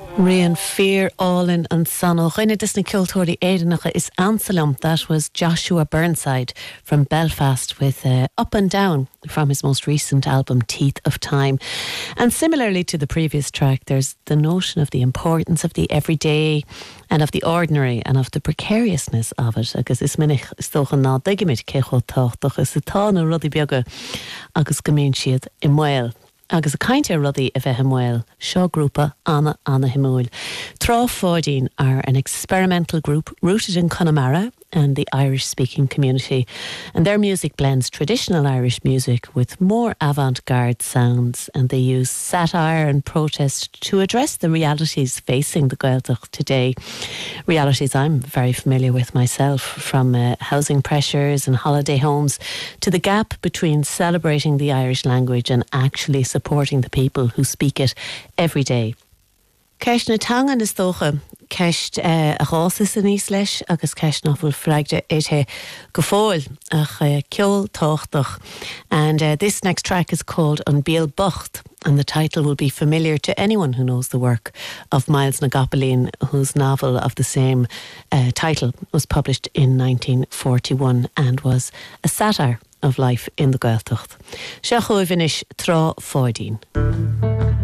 Rian Fear Allin and Sanoch. In Disney Kiltori Aidenacha is Anselm. That was Joshua Burnside from Belfast with Up and Down from his most recent album Teeth of Time. And similarly to the previous track, there's the notion of the importance of the everyday and of the ordinary and of the precariousness of it. Agus is minich stoch an ná digimid cecho táchtach is the tá na rudi bioga agus gomín siad I muil. Agus a cainte rudí a bheith himmuil, seo grúpa Anna Himúil. Trá Fáidín are an experimental group rooted in Connemara and the Irish-speaking community, and their music blends traditional Irish music with more avant-garde sounds, and they use satire and protest to address the realities facing the Gaeltacht today. Realities I'm very familiar with myself, from housing pressures and holiday homes to the gap between celebrating the Irish language and actually supporting the people who speak it every day. Ceist na tangan is dócha, ceist a ghásas in Ísleis agus ceist náfuil freigde éthe go fáil ach ceol táchtach. And this next track is called An Béal Bocht, and the title will be familiar to anyone who knows the work of Miles na Gapelin, whose novel of the same title was published in 1941 and was a satire of life in the Gaeltacht. Seacho Vinish Trá Fáidín.